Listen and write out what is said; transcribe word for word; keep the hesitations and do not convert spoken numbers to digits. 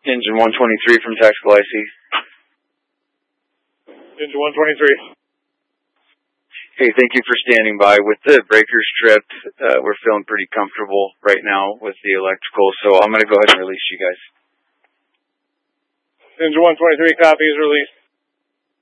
Engine one twenty-three from Tactical I C. Engine one twenty-three. Hey, thank you for standing by. With the breaker strip, uh, we're feeling pretty comfortable right now with the electrical, so I'm going to go ahead and release you guys. Engine one twenty-three, copy, is released.